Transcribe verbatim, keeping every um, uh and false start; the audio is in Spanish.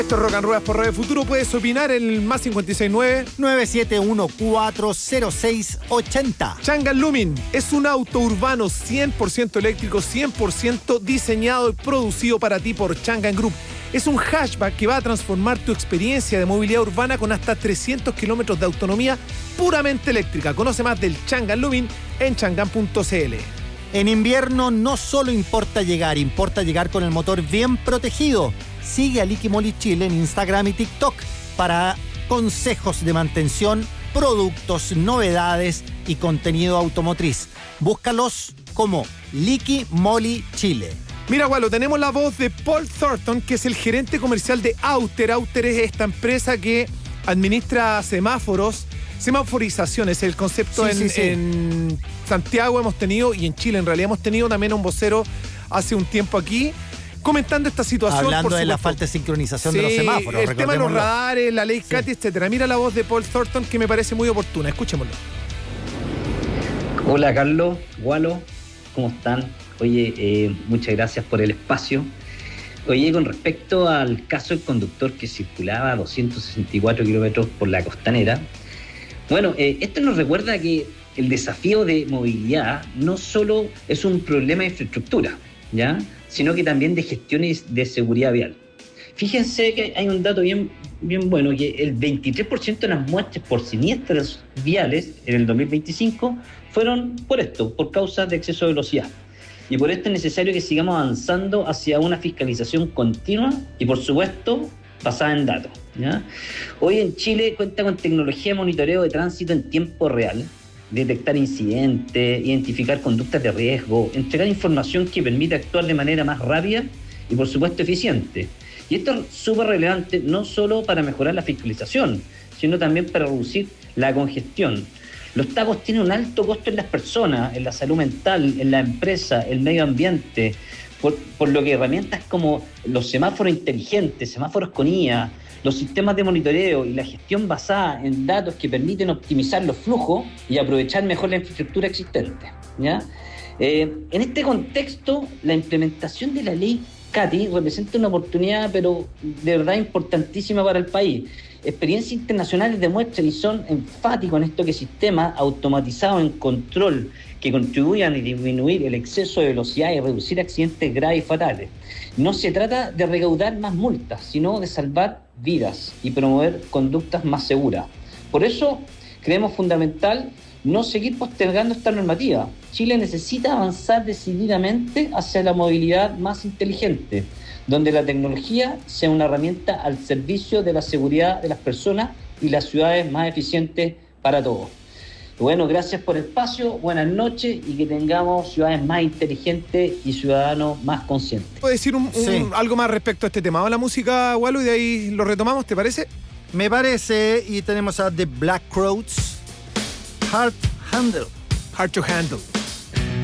Esto es Rock and Ruedas por Radio Futuro. Puedes opinar en el más cinco seis nueve nueve siete uno cuatro cero seis ocho cero. Changan Lumin es un auto urbano cien por ciento eléctrico, cien por ciento diseñado y producido para ti por Changan Group. Es un hatchback que va a transformar tu experiencia de movilidad urbana con hasta trescientos kilómetros de autonomía puramente eléctrica. Conoce más del Changan Lumin en changan punto c l. En invierno no solo importa llegar, importa llegar con el motor bien protegido. Sigue a Liqui Moly Chile en Instagram y TikTok para consejos de mantención, productos, novedades y contenido automotriz. Búscalos como Liqui Moly Chile. Mira, Gualo, tenemos la voz de Paul Thornton, que es el gerente comercial de Outer. Outer es esta empresa que administra semáforos, semaforización, es el concepto Sí, en, sí, sí. en Santiago hemos tenido, y en Chile en realidad hemos tenido también un vocero hace un tiempo aquí, comentando esta situación. Hablando por de la supuesto. falta de sincronización Sí, de los semáforos. el tema de los recordémoslo. radares, la ley Sí. Cati, etcétera. Mira la voz de Paul Thornton, que me parece muy oportuna. Escuchémoslo. Hola Carlos, Gualo, ¿cómo están? Oye, eh, muchas gracias por el espacio. Oye, con respecto al caso del conductor que circulaba a doscientos sesenta y cuatro kilómetros por la costanera, bueno, eh, esto nos recuerda que el desafío de movilidad no solo es un problema de infraestructura, ¿ya?, sino que también de gestión y de seguridad vial. Fíjense que hay un dato bien, bien bueno, que el veintitrés por ciento de las muertes por siniestros viales en el dos mil veinticinco fueron por esto, por causa de exceso de velocidad. Y por esto es necesario que sigamos avanzando hacia una fiscalización continua y, por supuesto, basada en datos, ¿ya? Hoy en Chile cuenta con tecnología de monitoreo de tránsito en tiempo real, detectar incidentes, identificar conductas de riesgo, entregar información que permite actuar de manera más rápida y, por supuesto, eficiente. Y esto es súper relevante no solo para mejorar la fiscalización, sino también para reducir la congestión. Los tacos tienen un alto costo en las personas, en la salud mental, en la empresa, el medio ambiente, por, por lo que herramientas como los semáforos inteligentes, semáforos con I A, los sistemas de monitoreo y la gestión basada en datos que permiten optimizar los flujos y aprovechar mejor la infraestructura existente, ¿ya? Eh, en este contexto, la implementación de la ley Cati representa una oportunidad, pero de verdad importantísima para el país. Experiencias internacionales demuestran y son enfáticos en esto que sistemas automatizados en control que contribuyan a disminuir el exceso de velocidad y reducir accidentes graves y fatales. No se trata de recaudar más multas, sino de salvar vidas y promover conductas más seguras. Por eso creemos fundamental no seguir postergando esta normativa. Chile necesita avanzar decididamente hacia la movilidad más inteligente, donde la tecnología sea una herramienta al servicio de la seguridad de las personas y las ciudades más eficientes para todos. Bueno, gracias por el espacio, buenas noches y que tengamos ciudades más inteligentes y ciudadanos más conscientes. ¿Puedo decir un, un, Sí. algo más respecto a este tema? Vamos a la música, Gualo, y de ahí lo retomamos, ¿te parece? Me parece, y tenemos a The Black Crowes, Heart Handle. Hard to Handle.